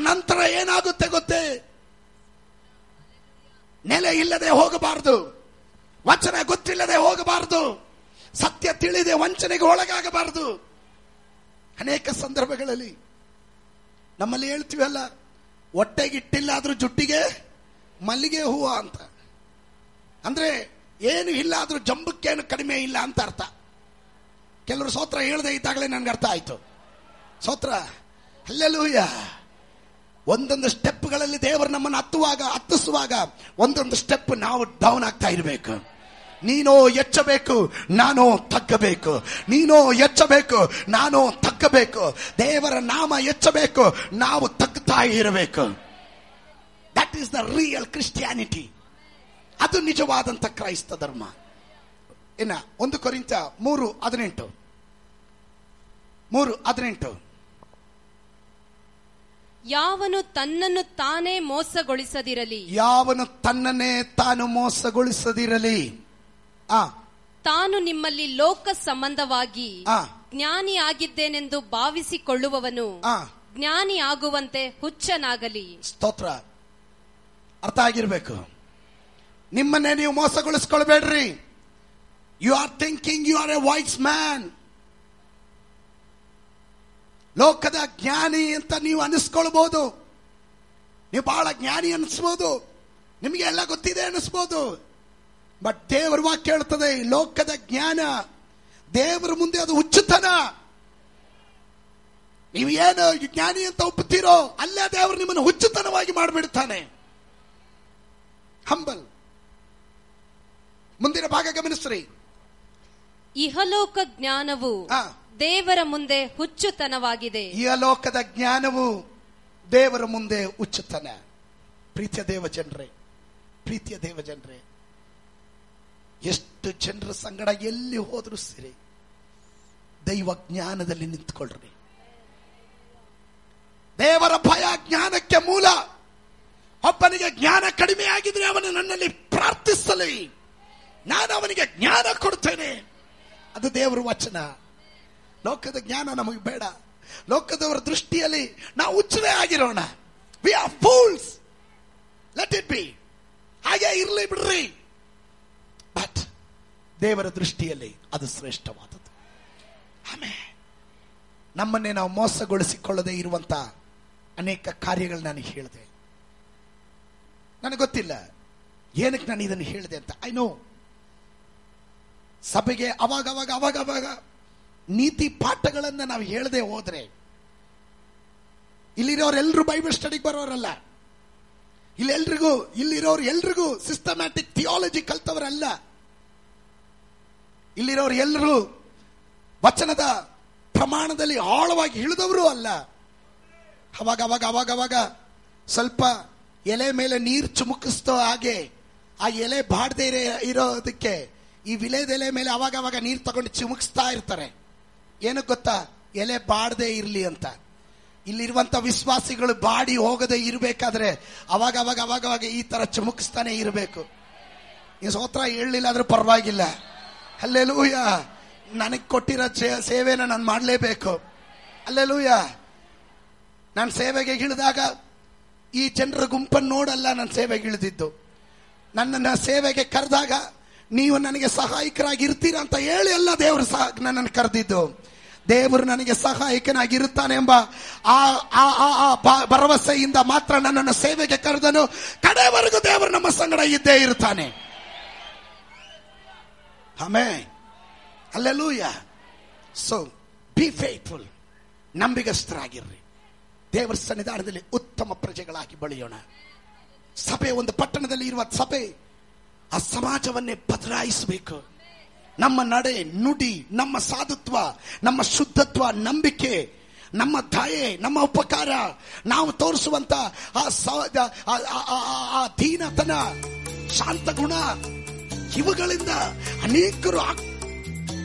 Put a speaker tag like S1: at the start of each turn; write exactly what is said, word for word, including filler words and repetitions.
S1: ನಂತರ ಏನಾಗುತ್ತೆ ಗೊತ್ತೇ? ನೆಲೆ ಇಲ್ಲದೆ ಹೋಗಬಾರದು, ವಚನ ಗೊತ್ತಿಲ್ಲದೆ ಹೋಗಬಾರದು, ಸತ್ಯ ತಿಳಿದೆ ವಂಚನೆಗೆ ಒಳಗಾಗಬಾರದು. ಅನೇಕ ಸಂದರ್ಭಗಳಲ್ಲಿ ನಮ್ಮಲ್ಲಿ ಹೇಳ್ತೀವಲ್ಲ, ಹೊಟ್ಟೆಗಿಟ್ಟಿಲ್ಲ ಆದ್ರೂ ಜುಟ್ಟಿಗೆ ಮಲ್ಲಿಗೆ ಹೂವು ಅಂತ. ಅಂದ್ರೆ ಏನು ಇಲ್ಲ ಆದ್ರೂ ಜಂಬಕ್ಕೇನು ಕಡಿಮೆ ಇಲ್ಲ ಅಂತ ಅರ್ಥ. ಕೆಲವರು ಸ್ತೋತ್ರ ಹೇಳದೆ ಇದ್ದಾಗಲೇ ನನ್ಗೆ ಅರ್ಥ ಆಯ್ತು. ಸ್ತೋತ್ರ, ಹಲ್ಲೆಲೂಯ. ಒಂದೊಂದು ಸ್ಟೆಪ್ಗಳಲ್ಲಿ ದೇವರು ನಮ್ಮನ್ನು ಹತ್ತುವಾಗ ಹತ್ತಿಸುವಾಗ ಒಂದೊಂದು ಸ್ಟೆಪ್ ನಾವು ಡೌನ್ ಆಗ್ತಾ ಇರಬೇಕು. ನೀನೋ ಎಚ್ಚಬೇಕು, ನಾನು ತಗ್ಗಬೇಕು. ನೀನೋ ಎಚ್ಚಬೇಕು, ನಾನು ತಗ್ಗಬೇಕು. ದೇವರ ನಾಮ ಎಚ್ಚಬೇಕು, ನಾವು ತಗ್ತಾ ಇರಬೇಕು. That is the real Christianity. ಅದು ನಿಜವಾದಂತ ಕ್ರೈಸ್ತ ಧರ್ಮ. ಇನ್ನ ಒಂದು ಕೊರಿಂಥ ಮೂರು ಹದಿನೆಂಟು ಮೂರು ಹದಿನೆಂಟು
S2: ಯಾವನು ತನ್ನನ್ನು ತಾನೇ ಮೋಸಗೊಳಿಸದಿರಲಿ,
S1: ಯಾವನು ತನ್ನನ್ನೇ ತಾನು ಮೋಸಗೊಳಿಸದಿರಲಿ, ಆ
S2: ತಾನು ನಿಮ್ಮಲ್ಲಿ ಲೋಕ ಸಂಬಂಧವಾಗಿ ಜ್ಞಾನಿ ಆಗಿದ್ದೇನೆಂದು ಭಾವಿಸಿಕೊಳ್ಳುವವನು ಜ್ಞಾನಿ ಆಗುವಂತೆ ಹುಚ್ಚನಾಗಲಿ.
S1: ಸ್ತೋತ್ರ. ಅರ್ಥ ಆಗಿರ್ಬೇಕು. ನಿಮ್ಮನ್ನೇ ನೀವು ಮೋಸಗೊಳಿಸ್ಕೊಳ್ಬೇಡ್ರಿ. You are thinking you are A wise man. ಲೋಕದ ಜ್ಞಾನಿ ಅಂತ ನೀವು ಅನಿಸ್ಕೊಳ್ಬಹುದು. ನೀವು ಬಹಳ ಜ್ಞಾನಿ ಅನಿಸ್ಬೋದು, ನಿಮಗೆ ಎಲ್ಲ ಗೊತ್ತಿದೆ ಅನಿಸ್ಬೋದು. ಬಟ್ ದೇವರ ವಾಕ್ಯ ಹೇಳ್ತದೆ, ಲೋಕದ ಜ್ಞಾನ ದೇವರ ಮುಂದೆ ಅದು ಹುಚ್ಚುತನ. ನೀವು ಏನು ಜ್ಞಾನಿ ಅಂತ ಒಪ್ಪುತ್ತೀರೋ ಅಲ್ಲೇ ದೇವರು ನಿಮ್ಮನ್ನು ಹುಚ್ಚುತನವಾಗಿ ಮಾಡಿಬಿಡ್ತಾನೆ. ಹಂಬಲ್. ಮುಂದಿನ ಭಾಗ ಗಮನಿಸ್ರಿ.
S2: ಇಹಲೋಕ ಜ್ಞಾನವು ದೇವರ ಮುಂದೆ ಹುಚ್ಚುತನವಾಗಿದೆ.
S1: ಇಹಲೋಕದ ಜ್ಞಾನವು ದೇವರ ಮುಂದೆ ಹುಚ್ಚುತನ. ಪ್ರೀತಿಯ ದೇವ ಜನರೇ, ಪ್ರೀತಿಯ ದೇವ ಜನರೇ, ಎಷ್ಟು ಜನರ ಸಂಗಡ ಎಲ್ಲಿ ಹೋದ್ರು ಸಿರಿ, ದೈವ ಜ್ಞಾನದಲ್ಲಿ ನಿಂತ್ಕೊಳ್ರಿ. ದೇವರ ಭಯ ಜ್ಞಾನಕ್ಕೆ ಮೂಲ. ಒಬ್ಬನಿಗೆ ಜ್ಞಾನ ಕಡಿಮೆ ಆಗಿದ್ರೆ ಅವನು ನನ್ನಲ್ಲಿ ಪ್ರಾರ್ಥಿಸಲಿ, ನಾನು ಅವನಿಗೆ ಜ್ಞಾನ ಕೊಡ್ತೇನೆ. ಅದು ದೇವರ ವಚನ. ಲೋಕದ ಜ್ಞಾನ ನಮಗೆ ಬೇಡ. ಲೋಕದವರ ದೃಷ್ಟಿಯಲ್ಲಿ ನಾವು ಹುಚ್ಚರೇ ಆಗಿರೋಣ. We are fools. Let it be. ಹಾಗೆ ಇರಲಿ ಬಿಡ್ರಿ. ಬಟ್ ದೇವರ ದೃಷ್ಟಿಯಲ್ಲಿ ಅದು ಶ್ರೇಷ್ಠವಾದದ್ದು. ಆಮೇಲೆ ನಮ್ಮನ್ನೇ ನಾವು ಮೋಸಗೊಳಿಸಿಕೊಳ್ಳದೆ ಇರುವಂತ ಅನೇಕ ಕಾರ್ಯಗಳು ನಾನು ಹೇಳಿದೆ. ನನಗೆ ಗೊತ್ತಿಲ್ಲ ಏನಕ್ಕೆ ನಾನು ಇದನ್ನು ಹೇಳಿದೆ ಅಂತ. ಐ ನೋ ಸಭೆಗೆ ಅವಾಗ ಅವಾಗ ಅವಾಗ ಅವಾಗ ನೀತಿ ಪಾಠಗಳನ್ನ ನಾವು ಹೇಳದೆ ಹೋದ್ರೆ, ಇಲ್ಲಿರೋರೆಲ್ಲರೂ ಬೈಬಲ್ ಸ್ಟಡಿಗೆ ಬರೋರಲ್ಲ. ಇಲ್ಲೆಲ್ರಿಗೂ ಇಲ್ಲಿರೋರು ಎಲ್ರಿಗೂ ಸಿಸ್ಟಮ್ಯಾಟಿಕ್ ಥಿಯಾಲಜಿ ಕಲ್ತವರಲ್ಲ. ಇಲ್ಲಿರೋರು ಎಲ್ಲರೂ ವಚನದ ಪ್ರಮಾಣದಲ್ಲಿ ಆಳವಾಗಿ ಇಳಿದವರು ಅಲ್ಲ. ಅವಾಗ ಅವಾಗ ಅವಾಗ ಅವಾಗ ಸ್ವಲ್ಪ ಎಲೆ ಮೇಲೆ ನೀರು ಚುಮುಕಿಸ್ತೋ ಹಾಗೆ ಆ ಎಲೆ ಬಾಡದೆ ಇರೋದಕ್ಕೆ ಈ ವಿಲೇದೆಲೆ ಮೇಲೆ ಅವಾಗ ಅವಾಗ ನೀರು ತಗೊಂಡು ಚಿಮುಕಿಸ್ತಾ ಇರ್ತಾರೆ. ಏನಕ್ಕೆ ಗೊತ್ತಾ? ಎಲೆ ಬಾಡದೆ ಇರ್ಲಿ ಅಂತ. ಇಲ್ಲಿರುವಂತ ವಿಶ್ವಾಸಿಗಳು ಬಾಡಿ ಹೋಗದೆ ಇರಬೇಕಾದ್ರೆ ಅವಾಗ ಅವಾಗ ಅವಾಗ ಅವಾಗ ಈ ತರ ಚುಮುಕಿಸ್ತಾನೆ ಇರಬೇಕು. ಈ ಸ್ತೋತ್ರ ಹೇಳಲಿಲ್ಲ ಆದ್ರೂ ಪರವಾಗಿಲ್ಲ. ಹಲ್ಲೆಲೂಯ. ನನಗೆ ಕೊಟ್ಟಿರೋ ಸೇವೆನ ನಾನು ಮಾಡಲೇಬೇಕು. ಹಲ್ಲೆಲೂಯ. ನಾನು ಸೇವೆಗೆ ಇಳಿದಾಗ ಈ ಜನರ ಗುಂಪನ್ನು ನೋಡಲ್ಲ ನಾನು ಸೇವೆಗೆ ಇಳಿದಿದ್ದು. ನನ್ನನ್ನು ಸೇವೆಗೆ ಕರೆದಾಗ ನೀವು ನನಗೆ ಸಹಾಯಕರಾಗಿ ಇರ್ತೀರಾ ಅಂತ ಹೇಳಿ ಅಲ್ಲ ದೇವರು ಸಹ ನನ್ನನ್ನು ಕರೆದಿದ್ದು. ದೇವರು ನನಗೆ ಸಹಾಯಕನಾಗಿರುತ್ತಾನೆ ಎಂಬ ಆ ಭರವಸೆಯಿಂದ ಮಾತ್ರ ನನ್ನನ್ನು ಸೇವೆಗೆ ಕರೆದನು. ಕಡೆವರೆಗೂ ದೇವರು ನಮ್ಮ ಸಂಗಡ ಇದ್ದೇ ಇರ್ತಾನೆ. Amen. Hallelujah. So B faithful. ನಂಬಿಗಸ್ತರಾಗಿರ್ರಿ. ದೇವರ ಸನ್ನಿಧಾನದಲ್ಲಿ ಉತ್ತಮ ಪ್ರಜೆಗಳಾಗಿ ಬೆಳೆಯೋಣ. ಸಭೆ, ಒಂದು ಪಟ್ಟಣದಲ್ಲಿ ಇರುವ ಸಭೆ ಆ ಸಮಾಜವನ್ನೇ ಬದಲಾಯಿಸಬೇಕು. ನಮ್ಮ ನಡೆ, ನುಡಿ, ನಮ್ಮ ಸಾಧುತ್ವ, ನಮ್ಮ ಶುದ್ಧತ್ವ, ನಂಬಿಕೆ, ನಮ್ಮ ದಯೆ, ನಮ್ಮ ಉಪಕಾರ, ನಾವು ತೋರಿಸುವಂತ ಆ ದೀನತನ, ಶಾಂತ ಗುಣ, ಇವುಗಳಿಂದ ಅನೇಕರು